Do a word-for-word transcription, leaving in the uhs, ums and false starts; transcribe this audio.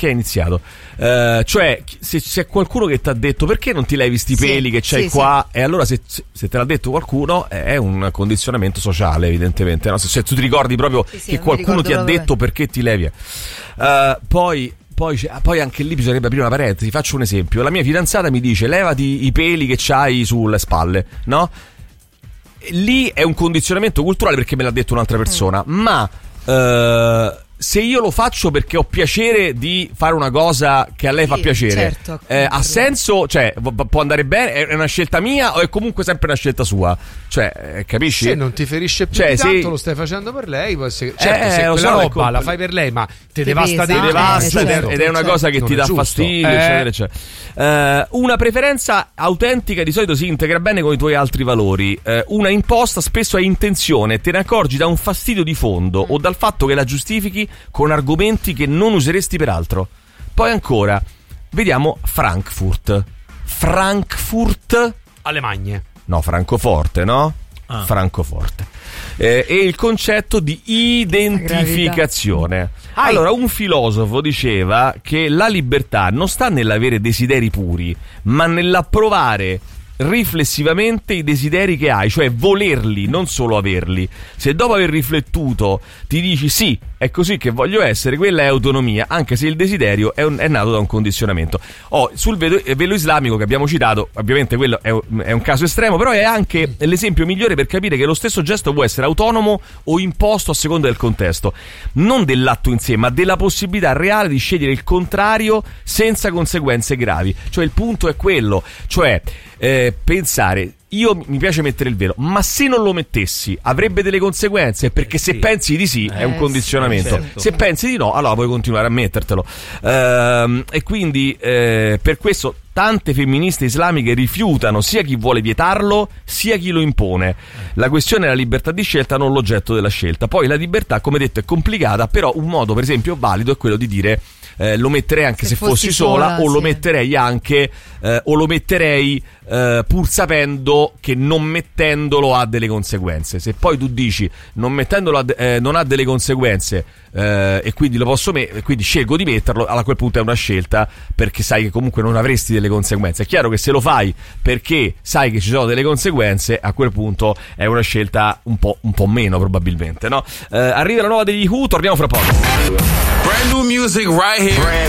perché hai iniziato. Uh, cioè, se c'è qualcuno che ti ha detto perché non ti levi sti sì, peli che c'hai sì, qua, sì. E allora se, se te l'ha detto qualcuno è un condizionamento sociale, evidentemente, no? Se, se tu ti ricordi proprio sì, sì, che qualcuno ti ha proprio detto perché ti levi. Uh, poi Poi, poi anche lì bisognerebbe aprire una parentesi. Faccio un esempio: la mia fidanzata mi dice levati i peli che c'hai sulle spalle, no? Lì è un condizionamento culturale perché me l'ha detto un'altra persona, mm. ma uh, se io lo faccio perché ho piacere di fare una cosa che a lei sì, fa piacere, certo, eh, ha senso? Cioè, può andare bene? È una scelta mia o è comunque sempre una scelta sua? Cioè, eh, capisci? Se non ti ferisce più cioè, di tanto, se... lo stai facendo per lei. Se, certo, eh, se quella so, roba ecco, la fai per lei, ma te ti devasta pesa, dentro, te devasta, eh, ed, certo, è, ed è una certo. cosa che non ti dà giusto. fastidio, eh. eccetera, eccetera. Uh, una preferenza autentica di solito si integra bene con i tuoi altri valori. Uh, una imposta spesso è intenzione, te ne accorgi da un fastidio di fondo mm. o dal fatto che la giustifichi con argomenti che non useresti per altro. Poi ancora, vediamo Frankfurt. Frankfurt alle Magne. No, Francoforte, no? Ah. Francoforte. Eh, e il concetto di identificazione. Allora, un filosofo diceva che la libertà non sta nell'avere desideri puri, ma nell'approvare riflessivamente i desideri che hai, cioè volerli, non solo averli. Se dopo aver riflettuto ti dici sì, è così che voglio essere, quella è autonomia, anche se il desiderio è, un, è nato da un condizionamento. Oh, sul velo, velo islamico che abbiamo citato, ovviamente quello è un, è un caso estremo, però è anche l'esempio migliore per capire che lo stesso gesto può essere autonomo o imposto a seconda del contesto, non dell'atto in sé, ma della possibilità reale di scegliere il contrario senza conseguenze gravi. Cioè il punto è quello, cioè eh, pensare, io mi piace mettere il velo, ma se non lo mettessi avrebbe delle conseguenze, perché se sì. pensi di sì è un condizionamento, sì, certo. Se pensi di no allora puoi continuare a mettertelo. Ehm, e quindi eh, per questo tante femministe islamiche rifiutano sia chi vuole vietarlo sia chi lo impone. La questione è la libertà di scelta, non l'oggetto della scelta. Poi la libertà, come detto, è complicata, però un modo per esempio valido è quello di dire Eh, lo metterei anche se, se fossi, fossi sola, sola o sì. lo metterei anche eh, o lo metterei eh, pur sapendo che non mettendolo ha delle conseguenze. Se poi tu dici non mettendolo ha de- eh, non ha delle conseguenze eh, e quindi lo posso me- quindi scelgo di metterlo, a quel punto è una scelta perché sai che comunque non avresti delle conseguenze. È chiaro che se lo fai perché sai che ci sono delle conseguenze, a quel punto è una scelta un po', un po' meno probabilmente, no? Eh, arriva la nuova degli Who, torniamo fra poco. Brand new music right here. Brand